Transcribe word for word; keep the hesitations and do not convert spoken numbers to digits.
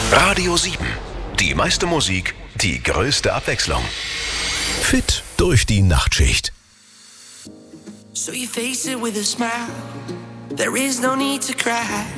Radio sieben. Die meiste Musik, die größte Abwechslung. Fit durch die Nachtschicht. So you face it with a smile. There is no need to cry.